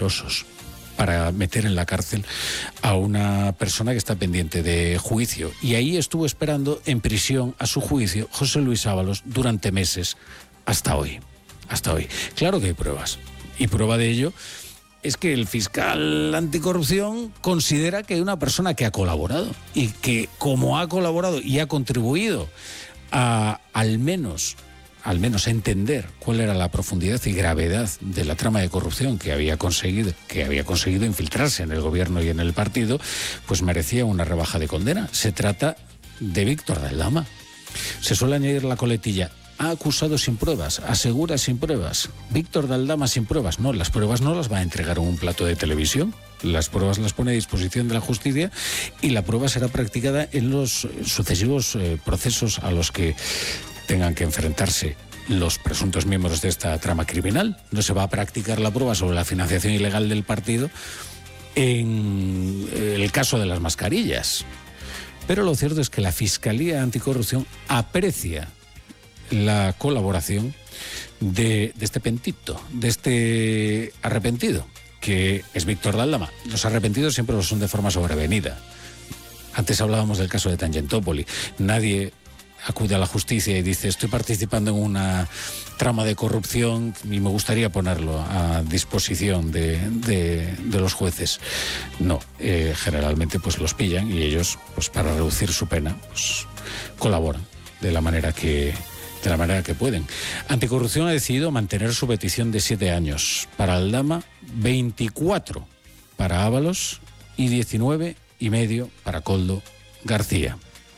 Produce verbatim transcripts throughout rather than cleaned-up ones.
poderosos para meter en la cárcel a una persona que está pendiente de juicio. Y ahí estuvo esperando en prisión a su juicio José Luis Ábalos durante meses, hasta hoy. Hasta hoy. Claro que hay pruebas. Y prueba de ello es que el fiscal anticorrupción considera que hay una persona que ha colaborado y que, como ha colaborado y ha contribuido a al menos al menos entender cuál era la profundidad y gravedad de la trama de corrupción que había conseguido, que había conseguido infiltrarse en el gobierno y en el partido, pues merecía una rebaja de condena. Se trata de Víctor de Aldama. Se suele añadir la coletilla: ha acusado sin pruebas, asegura sin pruebas. Víctor de Aldama sin pruebas. No, las pruebas no las va a entregar en un plato de televisión. Las pruebas las pone a disposición de la justicia y la prueba será practicada en los sucesivos eh, procesos a los que tengan que enfrentarse los presuntos miembros de esta trama criminal. No se va a practicar la prueba sobre la financiación ilegal del partido en el caso de las mascarillas. Pero lo cierto es que la Fiscalía Anticorrupción aprecia la colaboración de, de este pentito, de este arrepentido, que es Víctor de Aldama. Los arrepentidos siempre lo son de forma sobrevenida. Antes hablábamos del caso de Tangentopoli. Nadie acude a la justicia y dice: estoy participando en una trama de corrupción y me gustaría ponerlo a disposición de, de, de los jueces. No, eh, generalmente pues los pillan y ellos, pues para reducir su pena, pues colaboran de la manera que de la manera que pueden. Anticorrupción ha decidido mantener su petición de siete años para Aldama, veinticuatro para Ábalos y diecinueve y medio para Koldo García.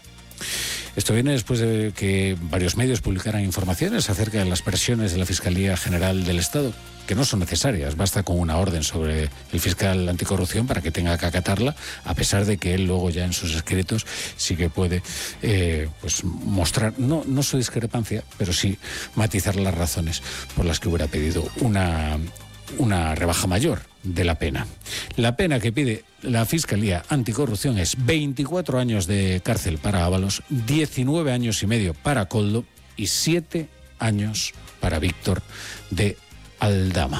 Esto viene después de que varios medios publicaran informaciones acerca de las presiones de la Fiscalía General del Estado, que no son necesarias. Basta con una orden sobre el fiscal anticorrupción para que tenga que acatarla, a pesar de que él luego ya en sus escritos sí que puede eh, pues mostrar, no, no su discrepancia, pero sí matizar las razones por las que hubiera pedido una, una rebaja mayor de la pena. La pena que pide la Fiscalía Anticorrupción es veinticuatro años de cárcel para Ábalos, diecinueve años y medio para Koldo y siete años para Víctor de Aldama.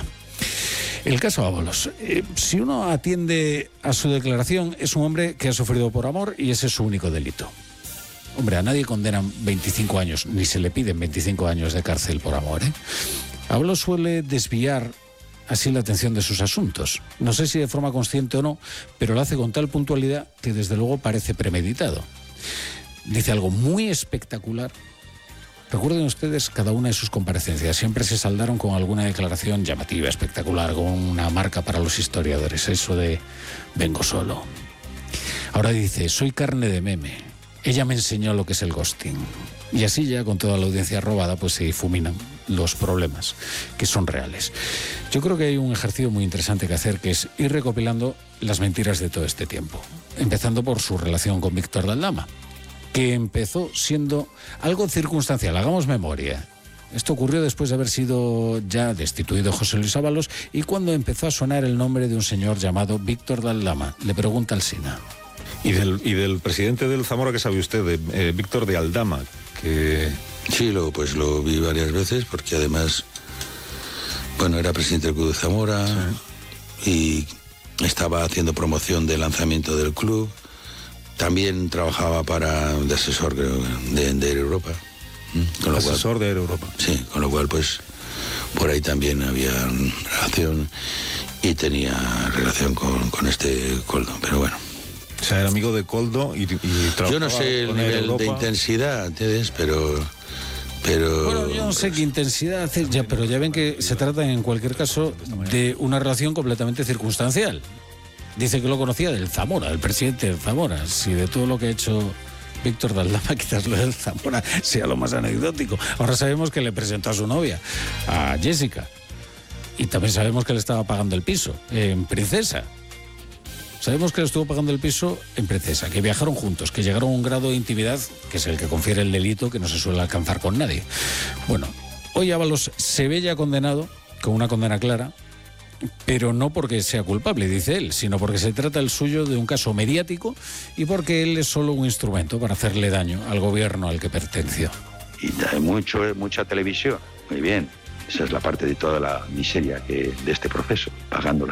El caso Ábalos, eh, si uno atiende a su declaración, es un hombre que ha sufrido por amor y ese es su único delito. Hombre, a nadie condenan veinticinco años, ni se le piden veinticinco años de cárcel por amor, ¿eh? Ábalos suele desviar así la atención de sus asuntos. No sé si de forma consciente o no, pero lo hace con tal puntualidad que desde luego parece premeditado. Dice algo muy espectacular. Recuerden ustedes cada una de sus comparecencias. Siempre se saldaron con alguna declaración llamativa, espectacular, con una marca para los historiadores. Eso de vengo solo. Ahora dice, soy carne de meme. Ella me enseñó lo que es el ghosting. Y así ya con toda la audiencia robada pues se difuminan los problemas que son reales. Yo creo que hay un ejercicio muy interesante que hacer, que es ir recopilando las mentiras de todo este tiempo, empezando por su relación con Víctor de Aldama, que empezó siendo algo circunstancial. Hagamos memoria. Esto ocurrió después de haber sido ya destituido José Luis Ábalos y cuando empezó a sonar el nombre de un señor llamado Víctor de Aldama. Le pregunta Alsina. Y del, y del presidente del Zamora, ¿qué sabe usted? De eh, Víctor de Aldama, que... Sí, lo, pues lo vi varias veces, porque además, bueno, era presidente del Club de Zamora, sí, y estaba haciendo promoción del lanzamiento del club. También trabajaba para, de asesor, creo, de, de Air Europa. Con lo asesor cual, de Air Europa. Sí, con lo cual, pues, por ahí también había relación y tenía relación con, con este Koldo, pero bueno. O sea, era amigo de Koldo y, y trabajaba. Yo no sé el nivel de intensidad, ¿entiendes? Pero, pero... Bueno, yo no sé qué intensidad hace, ya, pero ya ven que se trata en cualquier caso de una relación completamente circunstancial. Dice que lo conocía del Zamora, del presidente del Zamora. Si de todo lo que ha hecho Víctor de Aldama, quizás lo del Zamora sea lo más anecdótico. Ahora sabemos que le presentó a su novia, a Jessica. Y también sabemos que le estaba pagando el piso en Princesa. Sabemos que le estuvo pagando el piso en Princesa, que viajaron juntos, que llegaron a un grado de intimidad que es el que confiere el delito, que no se suele alcanzar con nadie. Bueno, hoy Ábalos se ve ya condenado, con una condena clara, pero no porque sea culpable, dice él, sino porque se trata el suyo de un caso mediático y porque él es solo un instrumento para hacerle daño al gobierno al que perteneció. Y mucho, mucha televisión, muy bien. Esa es la parte de toda la miseria que, de este proceso, pagando